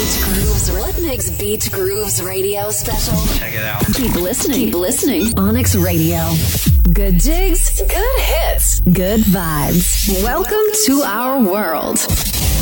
Beat Grooves. Litmix Beat Grooves radio special. Check it out. Keep listening. Keep listening. Onyx Radio. Good jigs, good hits, good vibes. Welcome to our world.